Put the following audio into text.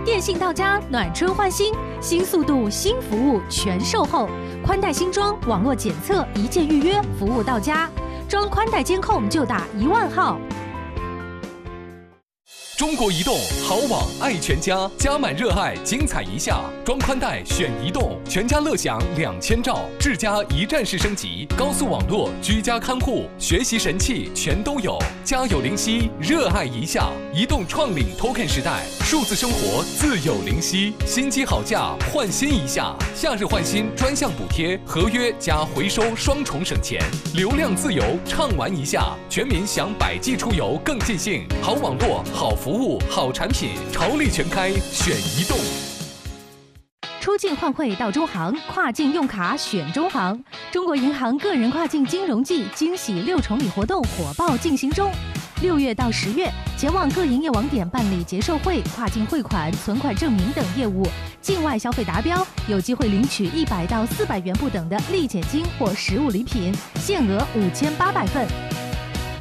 电信到家，暖春换新，新速度、新服务全售后，宽带新装，网络检测，一键预约，服务到家。装宽带监控就打10000号。 中国移动好网爱全家，加满热爱，精彩一下！装宽带选移动，全家乐享2000兆，智家一站式升级，高速网络，居家看护，学习神器全都有。家有灵犀，热爱一下！移动创领 Token 时代，数字生活自有灵犀。新机好价，换新一下！夏日换新专项补贴，合约加回收双重省钱，流量自由畅玩一下！全民享100G出游更尽兴，好网络，好服务，好产品，潮力全开，选移动。 出境换汇到中行，跨境用卡选中行。中国银行个人跨境金融季惊喜6重礼活动火爆进行中。6月到10月，前往各营业网点办理结售汇、跨境汇款、存款证明等业务，境外消费达标，有机会领取100到400元不等的立减金或实物礼品，限额5800份。